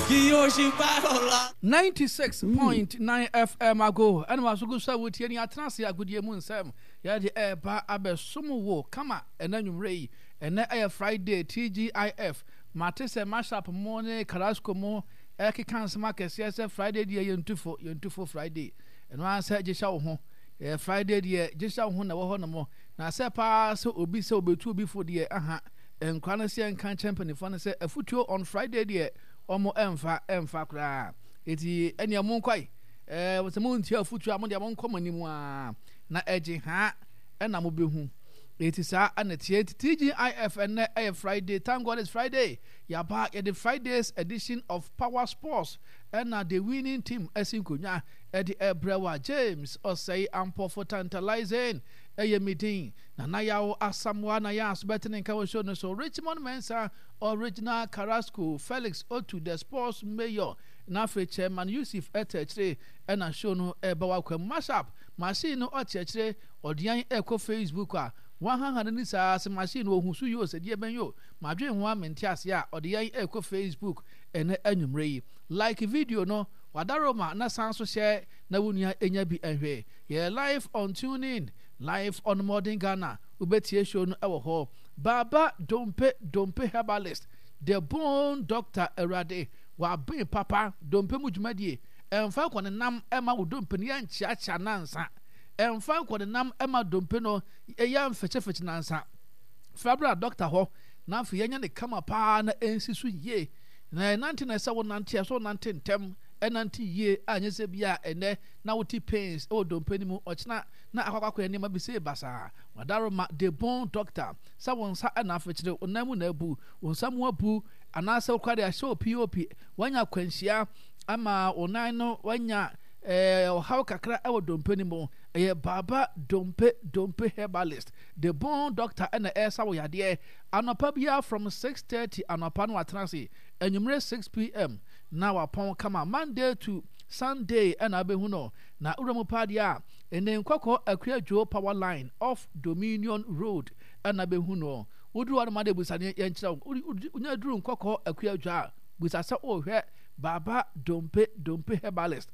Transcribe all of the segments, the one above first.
96.9 FM ago and was good so with any atnasi agudie mu nsem ya de eba abesom wo kama enanwum rei ene aye Friday TGIF matese mashup morning Carrasco mo ekekans market yes Friday die yentufo Friday eno ansa gisha wo ho Friday die gisha wo ho na wo ho no mo na se pa so obi se obetu obi fo die aha enkwa na se enkan champion fo na se afutuo on Friday die omo emfa kra eti eni amunkwai wose mo ntia afutuo amode amonkomani mu a na eje ha ena mo behu eti sa anetie TGIF and Friday. Thank God it's Friday. Ya back at the Friday's edition of Power Sports and the winning team Esinkunya at the Ebrewa James or say ample for tantalizing a meeting. Na yawo asamwa na ya better than Kawashono so Richmond Mensa original Carrasco Felix Otu the sports mayor Nafe chairman Yusuf Etechre and a show no ebawa mashup machine no Etechre or the echo Facebook 100 ni sa machine wo husu yo se die ben yo madwen ho amentiase a ode yan eko Facebook ene anwumre like video no wadaroma na sanso share na wonua enya bi enhwe ye live on tuning live on Modern Ghana ubetie show no ewo ho baba dompe herbalist the bone doctor erade wa bin papa dompe mujmadie emfa kwone nam ema wo dompe ne yanchiacha nansa emfa kwode nam ema dompe no eya mfeche nansa fabra doctor ho na afi yenya ne kama pa na ensisu ye na nante na se wonante so nante ntem enante ye anyese bia ene na woti pains o dompe ni mu ochina na akwakwa ni ma bise basa wadaro ma de bon doctor sa wonsa na afechire onamu na abu wonsamu abu anasa kwade a show pop wanya kwanhia ama onan no wanya how kakra ewo dompe ni mo baba dompe herbalist the bone doctor and the esa wo yade anopa bia from 6:30 anopa no atranse enwumre 6 p.m. now upon kama Monday to Sunday and abehu no na uremu padia ene nkoko akwadwo power line off Dominion Road and abehu no wodu wan made busane yenkyira unya duru nkoko akwadwo busasa ohwe baba dompe herbalist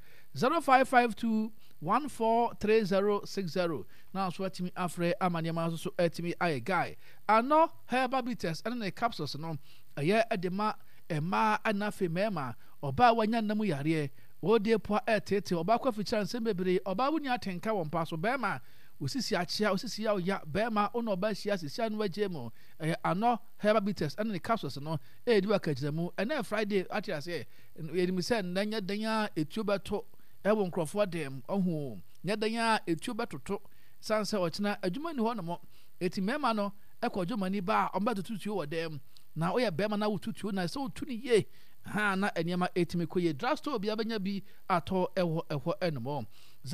0552143060 now so atimi afre amanyama so atimi aye guy ano herbal bitters and the capsules no aye edema ema anafe mema oba wanya namu yare odie po etete oba kwa fichira nsembebere oba wuni atenka won paso bema osisi achia osisi ya ya bema ono oba hia sisia no wagemo ano herbal bitters and the capsules no edi wakagiremu ena Friday atiase yedimi se nanya danya etubeto ewo nkrofo dem ohu nyedanya etubetoto sanse ochina adwuma ni ho no mo eti mema no ekwadwuma ba omba tututu wo dem na oye bema na wututu na so tuni ye ha na eniema etimi koye drugstore bia banya bi ato eho enmo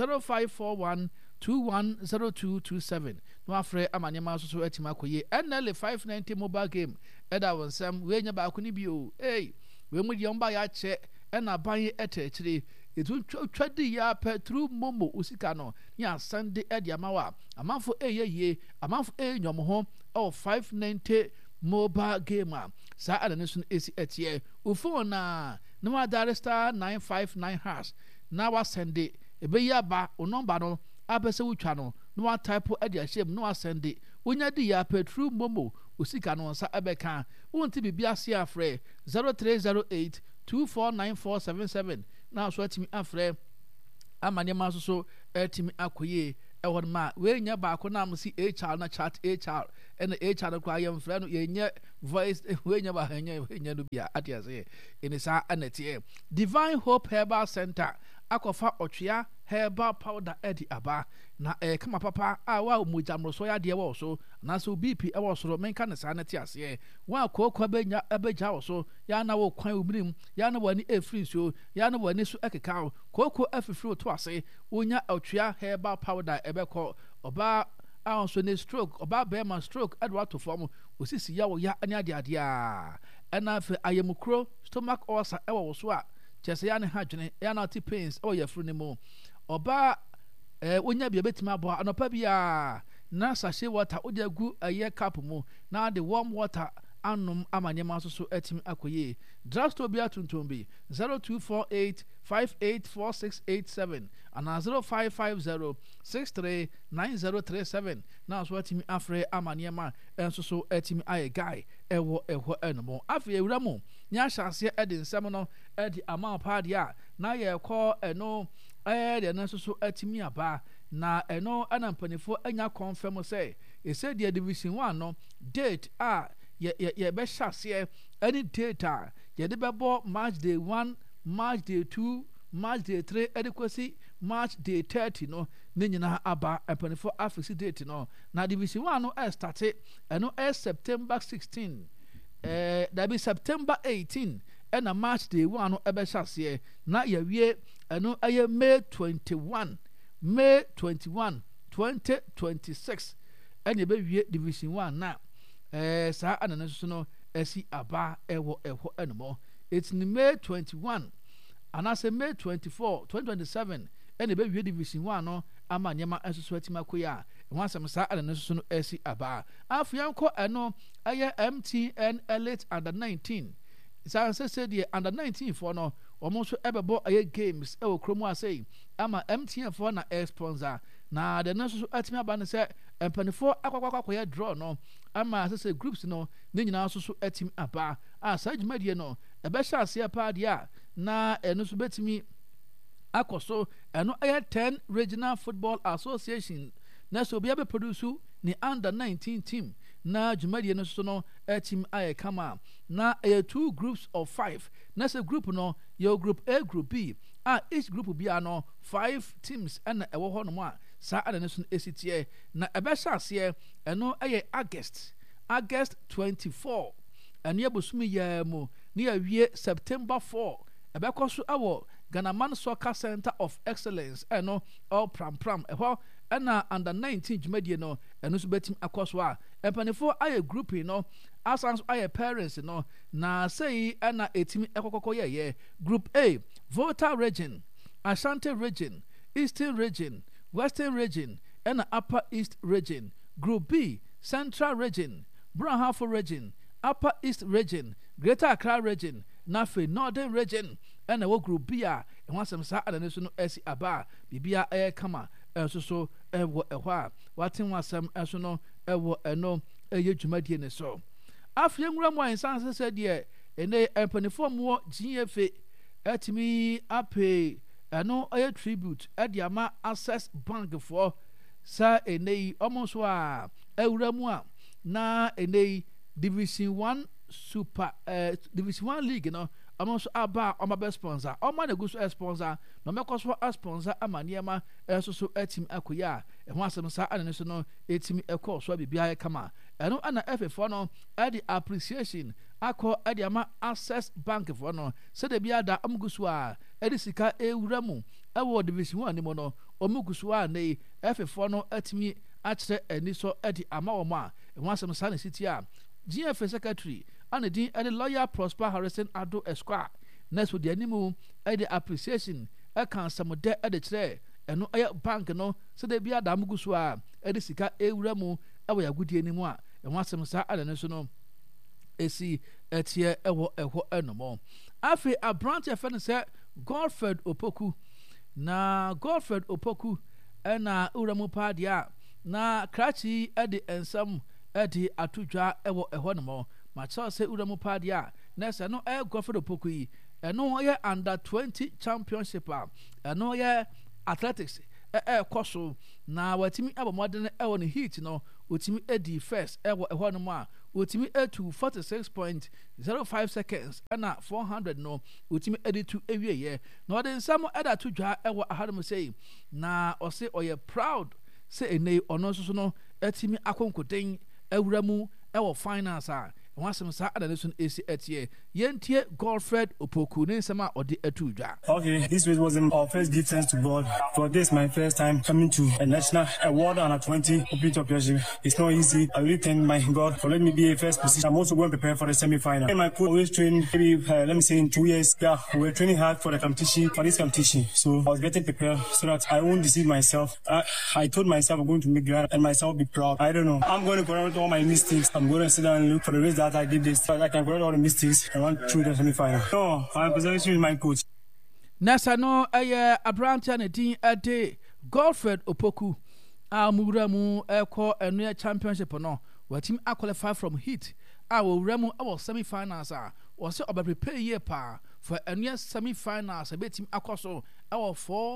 0541210227 no afre amanyema so etima koye NL 590 mobile game eda wonsam we nya ba ko ni bio we mu de omba ya che ena ban etechire etu twadi ya petru momo usika no ya Sunday edi amawa amanfo ye amanfo nyom ho 590 mobile game sa adane sun esi etie ufo na wa dial star 959# na wa send ebe ya ba o number no abese wutwa no wa type edi ahyem no wa send unya di ya petru momo usika no sa ebeka wonti bibia se afre 0308249477 na so atimi afre amanyema so atimi akoye ehon ma we nya ba ko na msi HR na chat HR and HR ko ayem frɛ no ye nya voice we nya ba nya no bia atiase enisa anetie Divine Hope Herbal Center akofa otwea herbal powder edi aba na kama papa wa mujamro so ya de wo so na so BP e wo so menka ne sa na ti ase wa kokwa benya abeja wo so ya na wo kwan omirim ya na wani efri so ya na wani so ekeka kokko afifiri to ase wonya otwea herbal powder ebekọ oba so ne stroke oba bema stroke edwa to form osisi ya wo ya ani ade a na fe ayemukro stomach ulcer e wo so a chese ya ne hadwene ya na ti pains o ya fru ne mo oba wonya bia betima abo anopa bia na sachet water odi agu aye cup mu na the warm water anom amanyema so etimi akoye drugstore bia tuntum bi 0248584687 ana 0550639037 na so etimi afre amanyema enso so etimi aye guy ewo enmo afi ewura mu nya hyase edi nsem no edi ama pa dia na ye kɔ eno de na so etimi aba na eno anampanifo anya confirm say ese dia division 1 no date ye be hyase any data ye de bebo March day 1 March day 2 March day 3 adequacy March day 30 no ne nyina aba ampanifo afisi date no na division 1 no start eno September 16 that be September 18 and a March day 1 no ebe hyase na ye wie eno aye May 21 2026 and ye be wie division 1 na saa ananaso no esi aba ewo enmo it's in May 21 and I say May 24 2027 and ye be wie division 1 no ama nyema enso atima koya wansam saa ananaso no esi aba afianko eno aye MTN Elite under 19 saa say the under 19 for no omo so ebebo aye games ewo kromu asay ama MTN for na sponsor na the nurse atimi aba ne say empanifo akwakwakwakwa draw no ama say groups no ne nyina so atimi aba saa dwumadie no ebe sha ase pa dia na eno so betimi akoso eno aye 10 regional football association na so bia be produce ni under 19 team na dwumadie no so no team aye kama na 2 groups of 5 na say group no your group A group B each group bia no 5 teams and ewo ho no mo saa adane so esitie na ebe sha ase eno aye August 24 ene abosumi ya mu ni awie September 4 ebe koso awo Ghana Man Soccer Center of Excellence eno all pram eho ena under 19 dwumadie no eno so betim akoso a empanifo aye group no asans aye parents no na say ena etimi ekokoko ye group A Volta region, Ashanti region, Eastern region, Western region and Upper East region. Group B Central region, Brahafo region, Upper East region, Greater Accra region, Nafe Northern region and a group B and once some sa and no esi aba bibia kama so ewo ehwa watin wasam no ewo eno eye dwumadie ne so afienwura mo insan se de ene empanifo mo GFA etimi ape eno eye tribute ediama Access Bank for sa ene omonso a ewura mu a na ene division 1 super division 1 league no omonso aba omabe sponsor oma na guso sponsor no mekoso sponsor amaniema so etim akoya ho asem sa anene so no etim ekoso bibia kama eno ana FF no edi appreciation akọ ediama Access Bank for no se de bia da amguso a edi sika ewura mu ewo division 1 ni mo no omuguso a nei FF no atimi akire eni so edi ama wo ma ho asem sa na city a GFA secretary and the lawyer Prosper Harrison Ado Esquire next with the animal the appreciation can some de chere and no bank no so they be adam gusua sika ewuramu ewo ya gudie ni mu a enwasem sa adane so no esi etie ewo enomo afi abrant ya fen se Godfred Opoku na Godfred Opoku na uramu padia na krachi edi ensam edi atudwa ewo enomo macho se uramu padia nese no Godfred Opoku yi eno ye under 20 championship eno ye athletics koso na watimi abomodene ewo ne heat no otimi edi first ewo no mo a otimi etu 46.05 seconds na 400 no otimi edi to ewie ye na ode nsam eda to dwa ewo ahadum sei na ose oye proud say enei ono so no etimi akonkoden ewuramu ewo finance a wasem sa adane so esi etie Yentie Godfred Opoku ne nsema odi etudwa. Okay, this was our first give thanks to God. For this, my first time coming to a national award under 20 Open Championship. It's not easy. I really thank my God for letting me be a first position. I'm also going to prepare for the semi-final. My coach always train, maybe let me say in 2 years. Yeah, we were training hard for the competition, for this competition. So I was getting prepared so that I won't deceive myself. I told myself I'm going to make glad and myself be proud. I don't know. I'm going to correct all my mistakes. I'm going to sit down and look for the race that I did this, so that I can correct all the mistakes and run through the semi-final. No, I'm presenting with my coach. Nasa no Abrante ne din ade Godfred Opoku amuramu eko enu championship no watim qualify from heat awuramu our semi-finals was about prepare year pa for enu semi-finals betim akoso our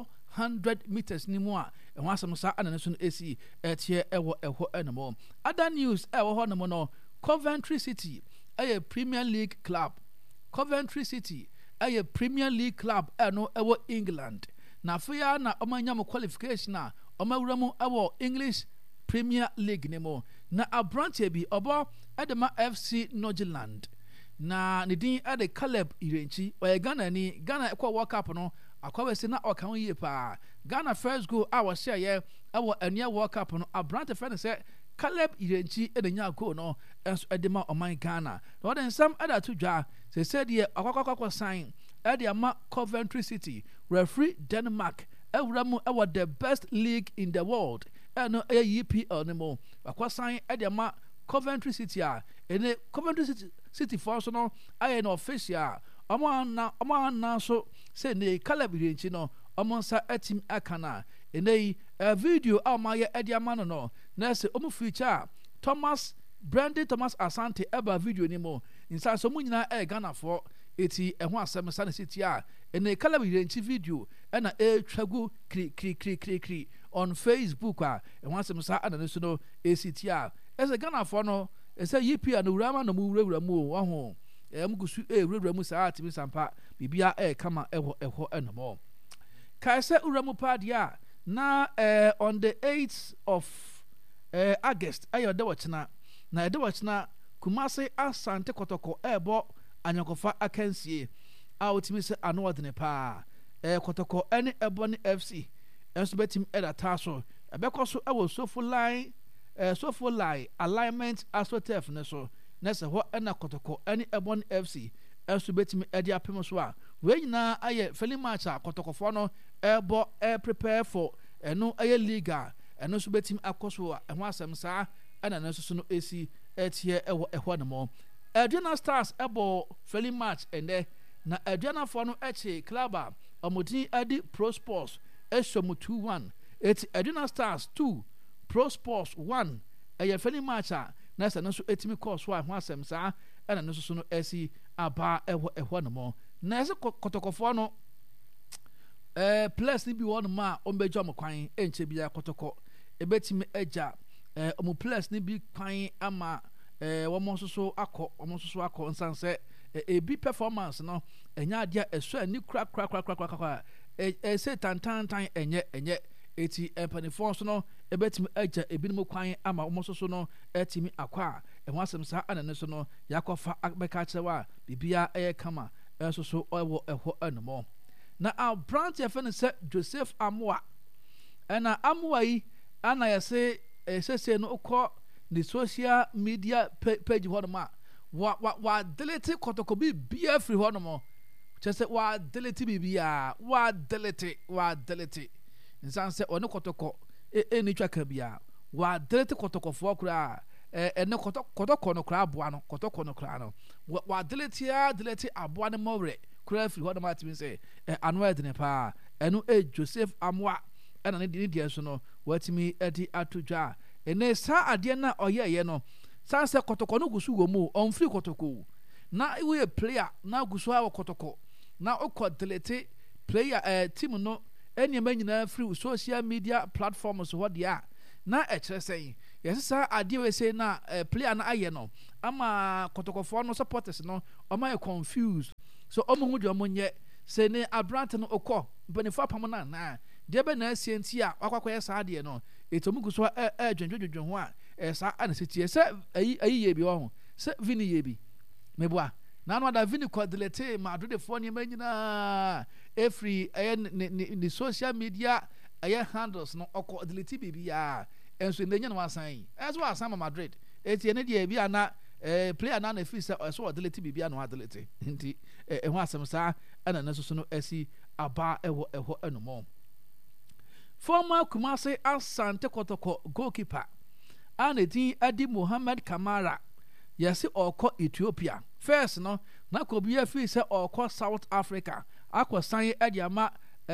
400 meters ni mu a enwasem sa anane so no esi etie ewo enemo. Other news ewo ho no no Coventry City a Premier League club. Coventry City a Premier League club no ewo England. Na afia na omanyam qualification a omawuramu ewo English Premier League nemo. Na Abrante bi obo edema FC Nordjylland. Na ne din ade Caleb Irenchi o Ghana ni Ghana ekwa World Cup no akwawese na okan yie pa. Ghana first goal our share ye ewo enia World Cup no Abrante friend say Caleb Irenchi edenya goal no enso edema oman Ghana. No den sam ada to dwa say said ye akwakwa sign ede ama Coventry City referee Denmark ewuramu ewo the best league in the world no EPL nemo akwa sign ede ama Coventry City ene Coventry City for so no aye no official omo na so say ne Caleb Irenchi no omo sa etim akana ene video amaye ede ama no na say omo feature Brandon Thomas Asante eba video nimo insa so munyina Ghana for eti eho asem sa na city ene Caleb Irenchi video na twagu kri on Facebook eho asem sa ana so no ACT ese Ghana for no ese yipi na urama no mu wurawuramu wo ho mugusu wurawuramu sa atimi sampa bibia kama eho enmo kaise uramu padia na on the 8th of August ayo de wachina na de wachina Kumasi Asante Kotoko ebo anyakofa akansie otimi se ano odene pa Kotoko ene eboni FC enso betim edata so ebekoso ewo Sofo line alignment asotef ne so nese ho ena Kotoko ene eboni FC enso betim edi apem so a we nyina aye friendly match a Kotoko fo no ebo prepare for eno aye liga eno so betim akoso a ho asem saa ana ne so no esi etie eho ne mo Adriana Stars ebo friendly match ende na Adriana for no eche club omodin adi Pro Sports esomu 2-1 eti Adriana Stars 2 Pro Sports 1 eye friendly match na se no so etimi course wa ho asem saa ana no so no esi aba eho ne mo na ese Kotokofo no plus ni bi won ma ombejo amkwan enche bia Kotoko ebetimi eja omo plus ni bi kwan ama womo so akọ nsanse ebi performance no enya adia eso ani kra say tantan enye eti empanifo so no ebetimi eja ebinim kwan ama womo so no etimi akwa eho asem sa anane so no yakofa akbeka chewa bibia kama so ewo eho enmo na our branch efene se Joseph Amoa na Amoa yi ana yese sese no ukọ the social media page honoma wa delete Kotoko bia free honomo chese wa delete bibia wa delete nsanse one Kotoko ni twaka bia wa delete Kotoko fo kura ene Kotoko no kura aboa no Kotoko no kura no wa delete aboa no mowre kura free honoma timi se anwa de ne pa eno Joseph Amoa ena ne di so no watimi edi atudwa ene sa ade na oyeye no sanse Kotoko no gusu go mu on free Kotoko na we player na gusu awo Kotoko na okọ delete player team no eni manyina free social media platforms what dia na ekere sei yes sa ade we say na player na aye no ama Kotoko for no supporters no oma confused so omo hu de omo nye se ne Abrante no okọ benifa pam na de be na asienti a akwakoye sa ade no etomugu so dwendwedwedwe ho a sa ana setie se ayi ye bi ho se vini ye bi meboa na no da vini kwadelete Madrid for ne manyina every the social media handles no okwadelete bibia enso nenya no asan eso asan Madrid etie ne dia bia na player na na fi se so odelete bibia no adelete nti ho asem sa ana na so no asi aba eho enomo. Former Kumasi Asante Kotoko goalkeeper Anedi Adi Muhammad Kamara yesi oko Ethiopia first no na kobia fi se oko South Africa akwasan adiama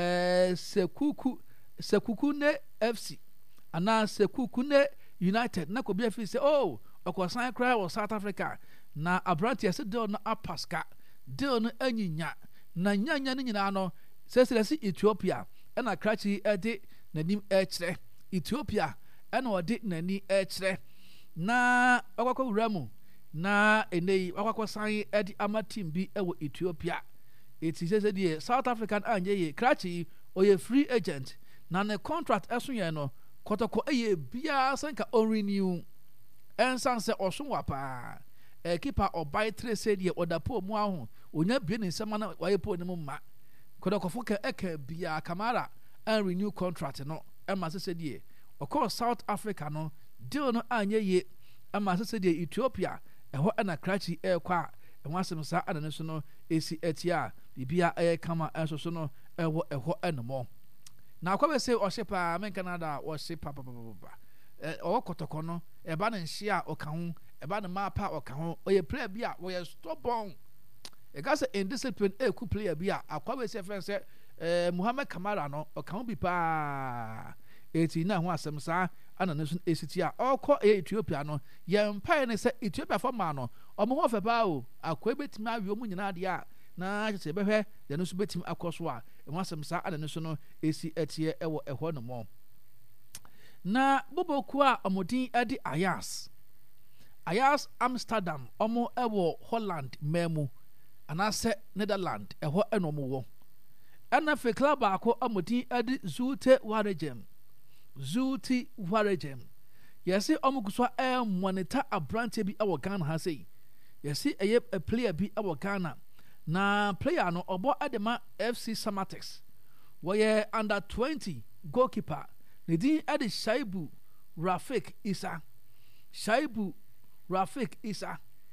Sekuku ne FC ana Sekuku ne United na kobia fi se okwasan kra wo South Africa na abranti yesi deal na apaska deal no anyinya na nyanya ne nyina no sesiresi Ethiopia na krachi ede nanim echre Ethiopia na ode nani echre na akwakwa wuramu na enei akwakwa san ede ama team bi ewo Ethiopia eti sese die South African anye krachi oye free agent na ne contract eso ye no kotoko eye bia sanka on renew ensanse oso wapa keeper obai 3 say die odapo mu aho onya bie ne nsema na waye po ne mu ma kotoko foka eka bia Kamara and renew contract no ema se die of South Africa no deal no anye ye ema se die Ethiopia eho na krachi kwa enwa sem sa ana ne so no esi etia bibia kama enso so no eho enomo na akwa se ohyepa men Canada ohyepa o kotoko no eba na nhia oka ho eba na mapa oka ho oye player bia wo ye stubborn e ga se indiscipline ku player bia akwa se friend se Muhammad Kamara no oka bi pa eti na ho asem sa ana ne so esiti a okọ Ethiopia no ye mpa ne se Ethiopia for ma no omo ho fe ba o akwa betimi awe omu nyina de a na se behwe de no so betimi akoso a ho asem sa ana ne so no esi etie ewo eho no mo na boboku a omodin edi Ajax Amsterdam omo ewo Holland memu anase Netherlands eho enomo wo ana fe club ako amodin edi Zulte Waregem yesi omukuswa monitor abrante bi awo Ghana ha sei yesi a player bi awo Ghana na player no obo adema FC Samatex woye under 20 goalkeeper ne din edi Shaibu Rafik Isa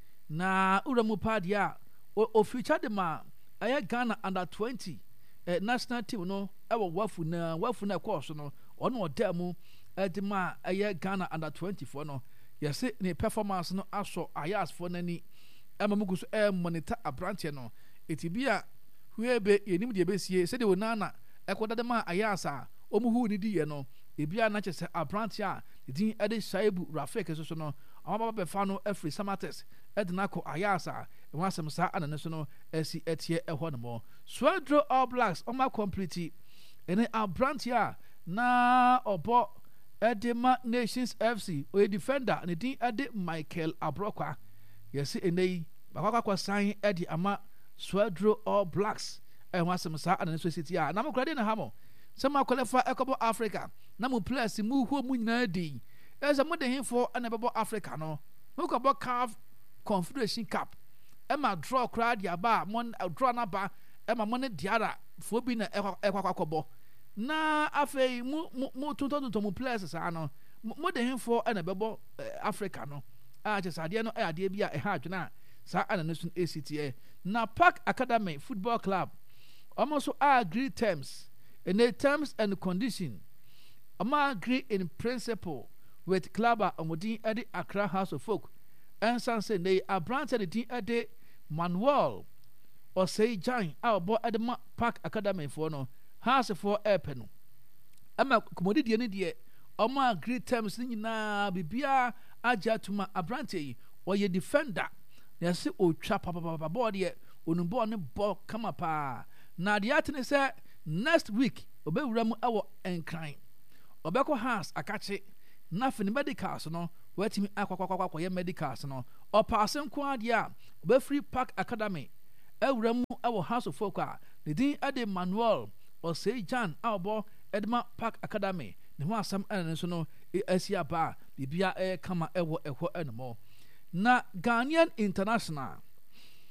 na uramu padia o feature de ma Ghana under 20 national team no ewo wafu na course no ono odemu edima Ghana under 24 no yesi ne performance no aso Ajax for nani amamuguso monitor abrante no etibia huebe yenim de besie se de onana ekodade ma Ajax a omuhu ni di ye no ebia na chese abrante a din ede Shaibu Rafik so no amaba be fa no afri Samatex edina ko Ajax a wasem sa anane so no esi etie eho no mo Swadro All Blacks oma complete ene abrante a na obo Edema Nations FC o defender ne din ade Michael Abrokwa yesi enei bakwa sign edi ama Swadro All Blacks wasem sa anane so city a na mo krade na hamo sama qualify ekobo Africa na mo players mu ho mu nyina di eza mo de hinfo na bebo Africa no mo ko bo CAF Confederation Cup ema draw crowd ya ba mon draw na ba ema mo ne diara fo bi na ekwakwakọbọ na afei mu tuntuntu mu players sa no mo de hinfo na bebo Africa no a che sade no ade bi a ha adwena sa ana ne sun ACTA na Park Academy Football Club almost agree terms and condition agree in principle with club amodin edi Accra House of Folk and sanse nei abrante de din edi Manuel Osei Jan abo edema Park Academy for no house for epeno ama komodi die ne die agree terms ni na bibia agya tuma abrante yi oye defender na se otwa papa board ye onumbo ne ball kama pa na de atene se next week obewura mu ewo enkran obeko house akache na fini medicals no wetimi akwakwa ye medicals no opasen ko ade a obefree Park Academy ewura mu ewo House of Folk a ne din ade Manuel Osei Jan abo Edma Park Academy ne ho asam ene so no asia ba bibia kama ewo enmo na Ghanaian International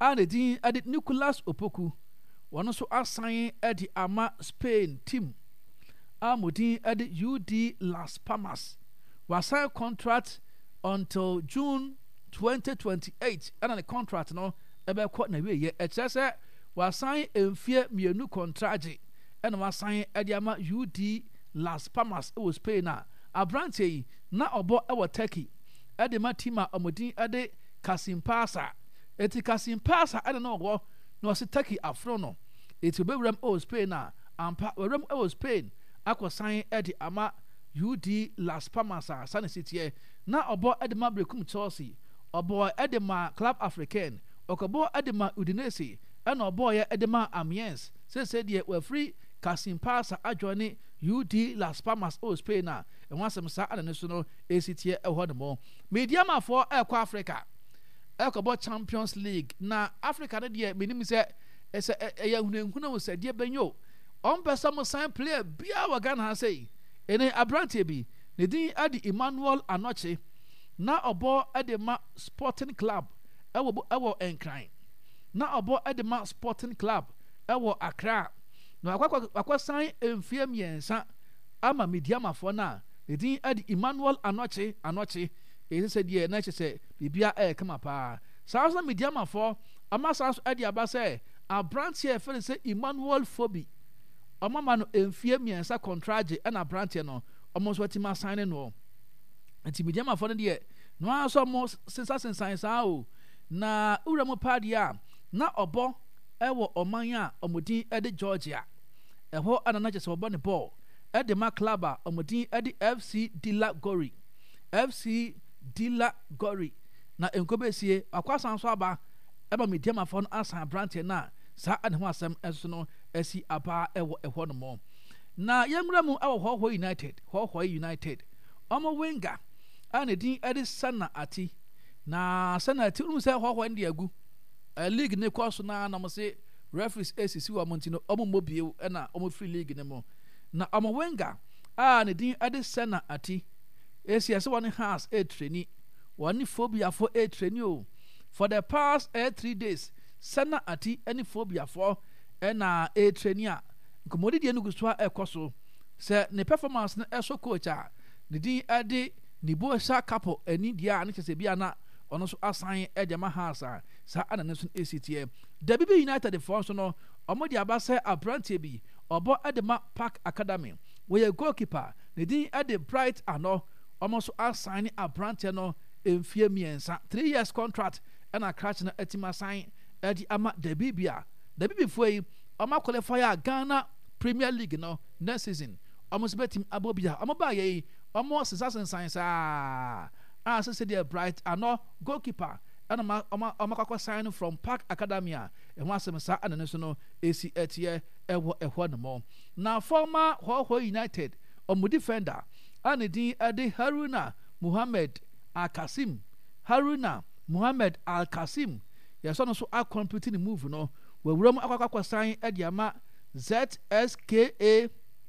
a din ade Nicholas Opoku wɔn so asan ade ama Spain team a modin ade UD Las Palmas wasan contract until June 2028 ana the contract no ɛbɛkɔ na wie yɛ ɛkyerɛ sɛ wasan mfie mmienu contract ɛna wasan ade ama UD Las Palmas ɛwɔ Spain a abrante yi na ɔbɔ ɛwɔ Turkey ɛde ma team a ɔmodin ɛde Kasim Pasa eti Kasim Pasa ɛde na ɔwɔ na ɔsi Turkey afro no eti obewuram ɛwɔ Spain a ampa wɔwuram ɛwɔ Spain akɔsan ɛde ama UD Las Palmas a sane sitiɛ na ɔbɔ ɛde ma Brekum Chelsea ɔbɔ ɛde ma Club Africain ɔkɔbɔ ɛde ma Udinese ɛna ɔbɔ yɛ ɛde ma Amiens sɛsɛ deɛ wɔafiri Kasim Pasa adwane UD Las Palmas o Spain a ɛho asɛm saa ana ne so no ɛsitie ɛhɔ ne mo mediamafoɔ ɛkɔ Africa ɛkɔbɔ Champions League na Africa no deɛ menim sɛ ɛsɛ ɛyɛ hunahuna wo sɛ deɛ bɛnyo ɔmpɛ sɛ mo san player bia wɔ Ghana ha sɛ ɛne aberanteɛ bi ne din ade Emmanuel Anoche na ɔbɔ ɛde ma Sporting Club ɛwɔ Nkran na ɔbɔ ɛde ma Sporting Club ɛwɔ Accra na akwasan mfie mmiɛnsa ama mediamafoɔ no a ne din ade Emmanuel Anoche ɛsɛ sɛ deɛ na kyerɛ sɛ biribia ɛyɛ kama paa saa so mediamafoɔ ama saa so ɛde aba sɛ aberanteɛ ɛfɛ sɛ Emmanuel Fobi ɔmama no mfie mmiɛnsa contract ɛna aberanteɛ no ɔmo nso atima sign no nti mediamafoɔ no deɛ no ara so ɔmo sensan saa o na wura mu paadi a na ɔbɔ ɛwɔ ɔman a ɔmodin ɛde Georgia ɛhɔ ana na kyerɛ sɛ ɔbɔ ne ball ɛde ma club a ɔmodin ɛde FC Dila Gori na nkobesie akwasan so aba ɛba mediamafoɔ no asan aberanteɛ no a saa ane ho asɛm ɛso no asi aba ɛwɔ ɛhɔ no mo na yɛnwura mu ɛwɔ Hɔhɔ United ɔmo winger a ne din ɛde Sana Ati na Sana Ati ɔmo sɛ Hɔhɔ ndi agu league ne kɔ so na mo se referees esisi wɔ mo nti no ɔmo mobie ɛna ɔmo free league ne mo na ɔmo winger a ne din ɛde Sana Ati esi ɛsɛ wɔne has training wɔne phobiafo training o for the past 3 days Sana Ati ɛne phobiafo ɛna training a nkɔmɔdi deɛ no gu so a ɛkɔ so sɛ ne performance no ɛso coach a ne din ɛde ne Bosa Couple ani deɛ a ne kyerɛ sɛ bia na ɔno nso asan ɛde ma has a saa ana ne nso ɛsitie Dabibi United foɔ nso no ɔmo de aba sɛ aberanteɛ bi ɔbɔ ɛde ma Park Academy wɔyɛ goalkeeper ne din ɛde Bright Ano ɔmo nso asan ne aberanteɛ no mfie mmiɛnsa 3 years contract ɛna crash no ɛtima asan ɛde ama Dabibi foɔ yi ɔmo qualify a Ghana Premier League no next season ɔmo nso bɛtim abɔ bia ɔmo ba yɛ yi ɔmo sensan saa a sɛ deɛ Bright Ano goalkeeper ɛna ɔmo akɔ sign from Park Academy a ɛho asɛm saa ana ne so no esi ɛteɛ ɛwɔ ɛhɔ no mo na former Hɔhɔ United ɔmo defender a ne din ɛde Haruna Muhammad Al-Kasim yɛsɔ no so akɔmpiti ne move no wɔwura mu akɔ sign ɛde ama ZSKA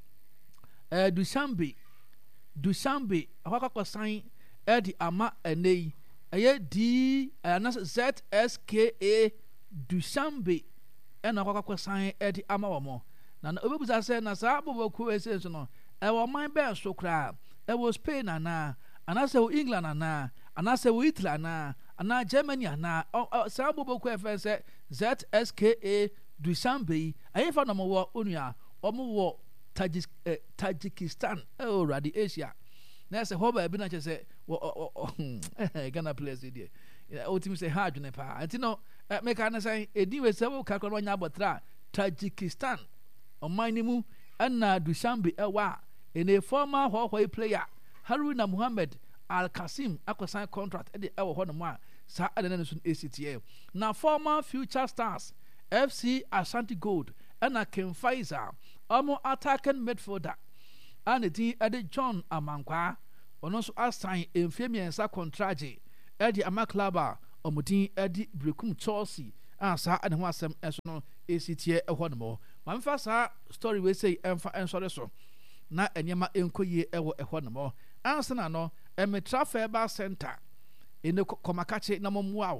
Dushanbe akɔ sign ɛde ama ɛnɛ yi ɛyɛ ZSKA Dushanbe ɛna akɔ sign ɛde ama wɔn na obebusa sɛ na saa abɔbɔkuo ɛsɛ nso no ɛwɔ ɔman bɛn so koraa ɛwɔ Spain anaasɛ wɔ England anaasɛ wɔ Italy anaa Germany saa abɔbɔkuo ɛfɛ sɛ ZSKA Dushanbe yi ɛyɛfa na ɔmo wɔ onua ɔmo wɔ Tajikistan ɛwɔ Asia na ɛsɛ hɔ baabi na kyerɛ sɛ Ghana players deɛ ɔtumi sɛ ha adwene paa nti no meka ne sɛ ɛdin wɔ sɛ wo kakra no ɔnya abɔtra Tajikistan ɔman ne mu ɛna Dushanbe ɛwɔ a ɛne former Hɔhɔ player Haruna Muhammad Al-Kasim akɔsan contract ɛde ɛwɔ hɔ nom a saa ɛde ne so ɛsitie na former Future Stars FC Ashanti Gold ɛna Ken Faiza ɔmo attacking midfielder a ne din ɛde John Amankwa ɔno nso asan mfie mmiɛnsa contract ɛde ama club a ɔmo din ɛde Brekum Chelsea a saa ɛne ho asɛm ɛso no ɛsitie ɛhɔ nom mamfa saa story wei sei ɛmfa ɛnsɔre so na ɛnneɛma ɛnkɔ yie ɛwɔ ɛhɔ nom ansana no ɛmetra Fairbar Center ɛne kɔmakache na mɔmmoa wo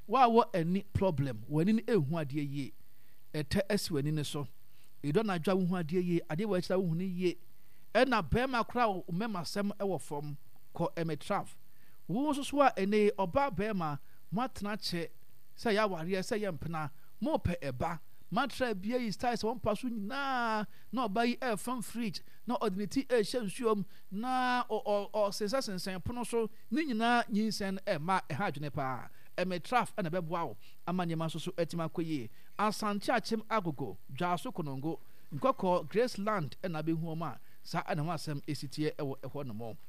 wa any problem when in ehu ade ye ete esi wani ne so edo na dwa hu ade ye ade wa chira hu ne ye e na be ma kra o mema sem e wo fom ko emetraf wo so so a ene oba be ma matena che se ya ware se ye mpena mo pe eba matra bia yi style one pass na oba yi air from fridge na ordinary e hyensuom na o sensen pono so ni nyina nyinsen e ma e ha dwene pa emetraf na beboa wo amanyema so etima koye asante achem agogo dwaso konongo nkoko Graceland na behu ma sa ana ho asem esitie ewo eho no mo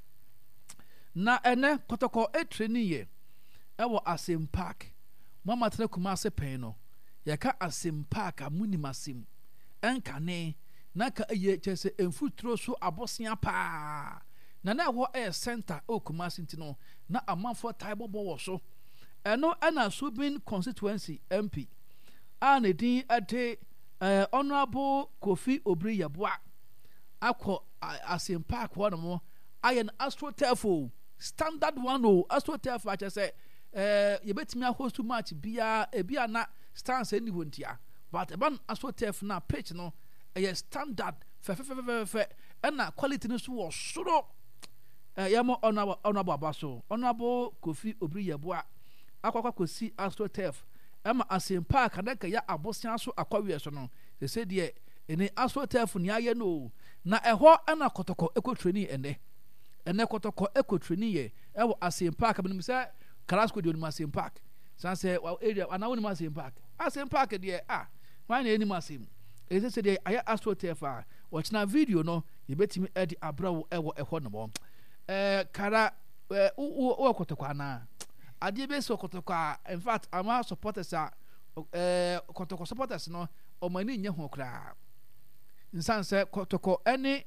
na ene kotoko training ye ewo Asem Park mama tena kuma se pen no yaka Asem Park amunimasim enkane na ka ye chese enfutro so abosia pa na ho center o kuma sintino na amanfo taibo bo so eno ana Subin constituency MP anedin ade honorable Kofi Obri Yeboah akọ Asem Park one mo ayen AstroTurf standard one o AstroTurf ache say you betimi host too much bia na stance any wontia but ban AstroTurf na pitch no standard fe na quality no so soro yamo honorable abaso honorable Kofi Obri Yeboah akwa kosi AstroTurf ama Asem Park anaka ya abosia so akwawe so no se de ene AstroTurf ni aye no na eho ana kotoko ekotreni ene kotoko ekotreni ye ewo Asem Park abinum se Carrasco de Asem Park san se area ana woni Asem Park de wan eni Asem se de aya AstroTurf a watchna video no ye betimi edi abrawo ewo eho no mo kara o kotoko ana ade be so kotoko in fact ama supporters kotoko supporters no o mani nye ho kra nsanse kotoko any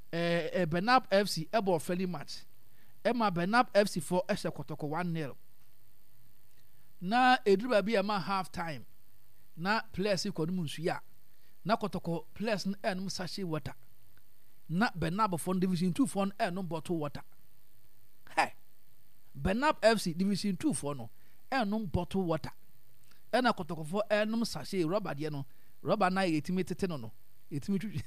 Benab FC ebo friendly match ema Benab FC for ese kotoko 1-0 na edruba bi ama half time na players ko num nsuya na kotoko players enum sachet water na Benab for division 2 for enum bottle water Benab FC division 2 for no enum bottle water ena kotoko for enum sachet rubber de no rubber na yetimi tete no yetimi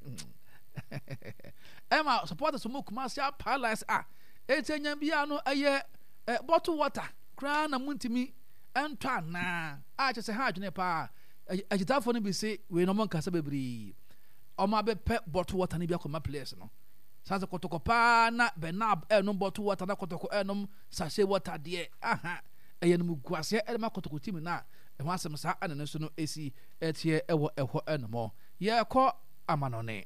Emma supporters mo commercial palace etenya bia no aye bottle water kra na muntimi entwa na chese ha adwene pa agitafo no bi se we no mon kasa bebri o ma be pe bottle water ni bia ko ma place no sanse kotoko pa na Benab no bottle water na kotoko no sachet water de eye no muguase ma kotoko team na ho asem sa anene so no esi etie ewo eho enmo ye ko amanone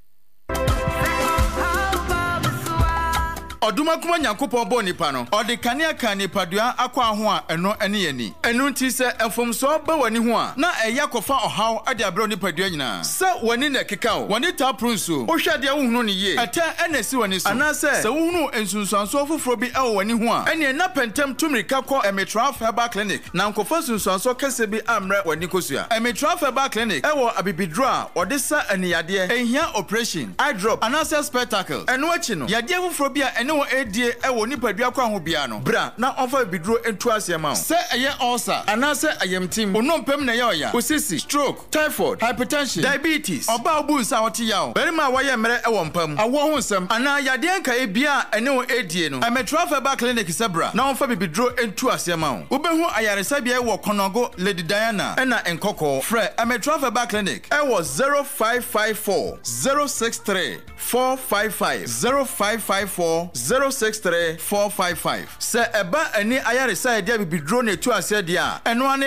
Oduma kuma Nyankopon bo nipa no ode kanea kan nipadua akwa ho a eno ene yani enu nti se enfomso ba wani ho a na eya kofa ohaw ade abro nipadua nyina se wani na keka o wani ta prunso o hwade a wohunu ne ye ata ene si wani so ana se wohunu ensunsuanso foforo bi e wani ho a ene na pentem tumirika ko Emetraf Herbal Clinic na nkofa sunsuanso kese bi amre wani kosua Emetraf Herbal Clinic e wo abibidro a ode sa aniyade ehia operation eye drop ana se spectacle eno achi no yade foforo bi a ene wo edie ewo nipadua kwa ho bia no bra na onfa bidro entu asema o se eye ulcer ana se ayemtim onompem na ye oya osisi stroke typhoid hypertension diabetes oba obunsa wote ya o berima waye mere ewo mpam awo ho nsem ana yade anka ebia ene wo edie no Emetraf Herbal Clinic sebra na onfa bidro entu asema o obehu ayaresa bia ewo konogo Lady Diana ena enkoko frɛ Emetraf Herbal Clinic ewo 0554 063 455 0554 063 455 se eba ani ayaresa dia bibidro na etu ase dia eno